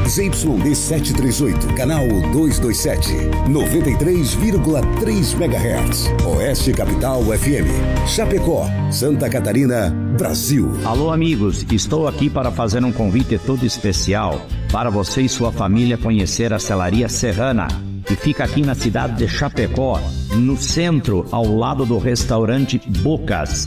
ZYD 738, canal 227, 93,3 MHz. Oeste Capital FM, Chapecó, Santa Catarina, Brasil. Alô, amigos, estou aqui para fazer um convite todo especial para você e sua família conhecer a Celaria Serrana, que fica aqui na cidade de Chapecó, no centro, ao lado do restaurante Bocas.